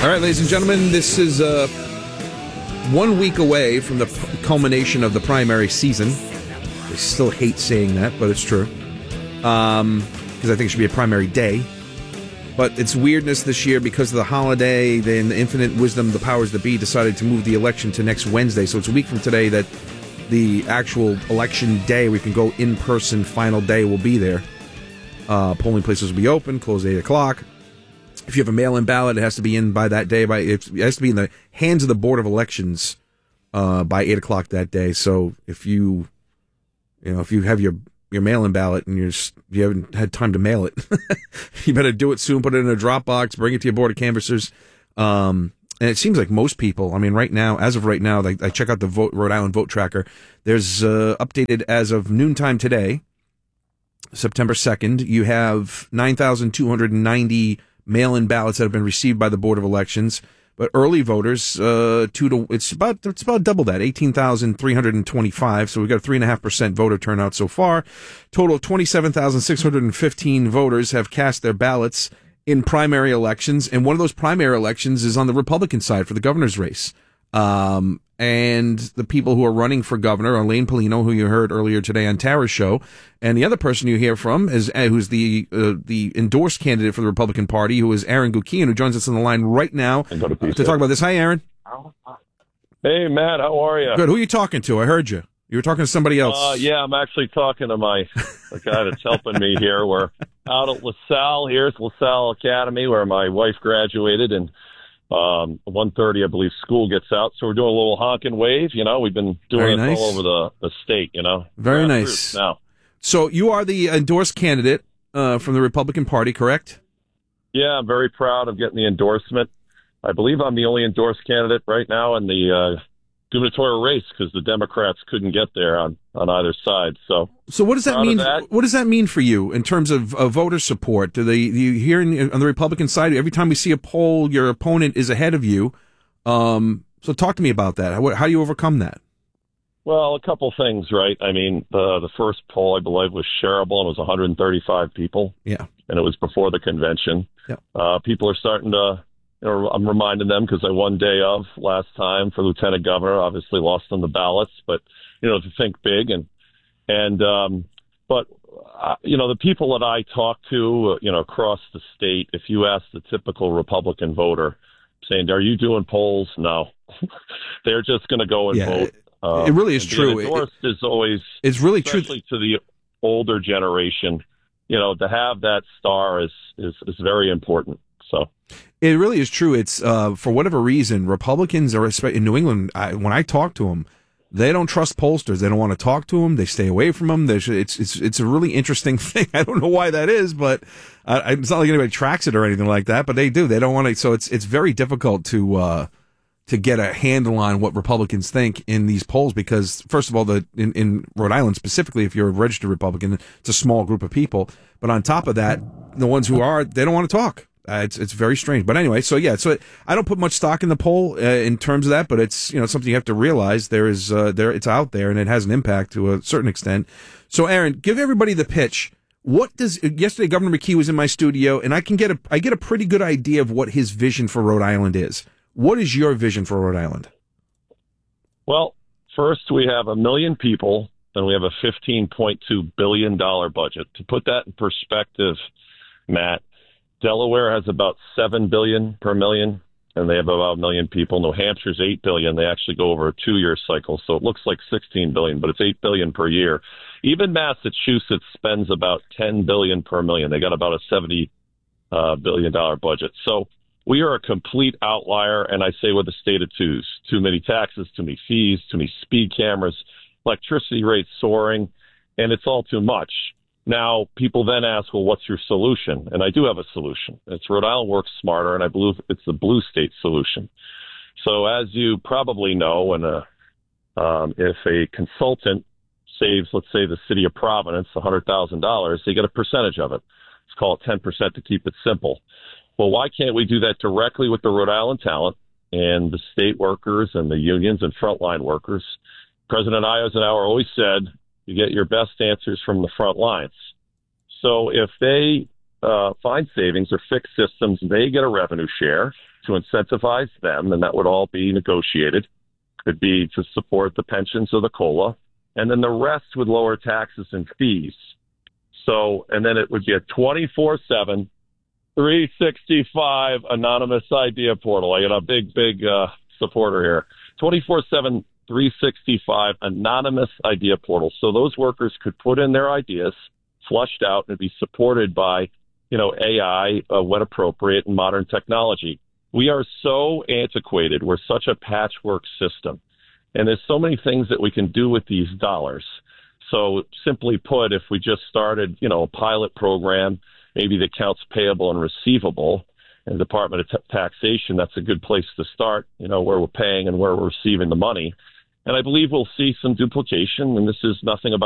All right, ladies and gentlemen, this is 1 week away from the culmination of the primary season. I still hate saying that, but it's true. Because I think it should be a primary day. But it's weirdness this year because of the holiday. Then the infinite wisdom, the powers that be, decided to move the election to next Wednesday. So it's a week from today that the actual election day, we can go in person, final day will be there. Polling places will be open, close at 8 o'clock. If you have a mail-in ballot, it has to be in by that day. It has to be in the hands of the Board of Elections by 8 o'clock that day. So if you have your mail-in ballot and you haven't had time to mail it, you better do it soon. Put it in a Dropbox, bring it to your Board of Canvassers. And it seems like most people, I mean, right now, as of right now, I check out the Rhode Island Vote Tracker. There's updated as of noontime today, September 2nd. You have 9,290 mail-in ballots that have been received by the Board of Elections, but early voters, it's about double that, 18,325. So we've got a 3.5% voter turnout so far. Total of 27,615 voters have cast their ballots in primary elections, and one of those primary elections is on the Republican side for the governor's race. And the people who are running for governor are Elaine Paulino, who you heard earlier today on Tara's show, and the other person you hear from is who's the endorsed candidate for the Republican Party, who is Aaron Guckian, who joins us on the line right now to talk about this. Hi, Aaron. Hey, Matt. How are you? Good. Who are you talking to? I heard you. You were talking to somebody else. Yeah, I'm actually talking to the guy that's helping me here. We're out at LaSalle. Here's LaSalle Academy, where my wife graduated, and 1:30, I believe, school gets out. So we're doing a little honk and wave. We've been doing it all over the state, Very nice. Now. So you are the endorsed candidate from the Republican Party, correct? Yeah, I'm very proud of getting the endorsement. I believe I'm the only endorsed candidate right now in the gubernatorial race because the Democrats couldn't get there on either side. So what does that mean? What does that mean for you in terms of voter support? Do you hear on the Republican side, every time we see a poll, your opponent is ahead of you? So talk to me about that. How do you overcome that? Well, a couple things, right? I mean, the first poll, I believe, was shareable and it was 135 people. Yeah. And it was before the convention. Yeah. People are starting to, I'm reminding them because I won day of last time for lieutenant governor, obviously lost on the ballots, but, to think big. But the people that I talk to, across the state, if you ask the typical Republican voter saying, are you doing polls? No, they're just going to go and vote. It really is true. Endorsed is always, it's really true, especially to the older generation. To have that star is very important. So it really is true. It's for whatever reason, Republicans are in New England. When I talk to them, they don't trust pollsters. They don't want to talk to them. They stay away from them. It's a really interesting thing. I don't know why that is, but it's not like anybody tracks it or anything like that. But they do. They don't want to. So it's very difficult to get a handle on what Republicans think in these polls because, first of all, in Rhode Island specifically, if you're a registered Republican, it's a small group of people. But on top of that, the ones who are, they don't want to talk. It's very strange. But anyway, so I don't put much stock in the poll in terms of that, but it's something you have to realize it's out there and it has an impact to a certain extent. So Aaron, give everybody the pitch. Yesterday Governor McKee was in my studio and I get a pretty good idea of what his vision for Rhode Island is. What is your vision for Rhode Island? Well, first we have 1 million people and we have a $15.2 billion budget. To put that in perspective, Matt, Delaware has about $7 billion per million, and they have about 1 million people. New Hampshire's $8 billion. They actually go over a 2-year cycle, so it looks like $16 billion, but it's $8 billion per year. Even Massachusetts spends about $10 billion per million. They got about a $70 billion budget. So we are a complete outlier, and I say with a state of twos. Too many taxes, too many fees, too many speed cameras, electricity rates soaring, and it's all too much. Now, people then ask, well, what's your solution? And I do have a solution. It's Rhode Island Works Smarter, and I believe it's the blue state solution. So as you probably know, if a consultant saves, let's say, the city of Providence $100,000, they get a percentage of it. Let's call it 10% to keep it simple. Well, why can't we do that directly with the Rhode Island talent and the state workers and the unions and frontline workers? President Eisenhower always said, you get your best answers from the front lines. So if they find savings or fix systems, they get a revenue share to incentivize them, and that would all be negotiated. Could be to support the pensions or the COLA, and then the rest would lower taxes and fees. So, and then it would be a 24/7, 365 anonymous idea portal. I got a big supporter here. 24/7, 365 anonymous idea portal. So those workers could put in their ideas, flushed out, and be supported by, AI when appropriate and modern technology. We are so antiquated. We're such a patchwork system. And there's so many things that we can do with these dollars. So simply put, if we just started, a pilot program, maybe the accounts payable and receivable and the Department of Taxation, that's a good place to start, where we're paying and where we're receiving the money. And I believe we'll see some duplication, and this is nothing about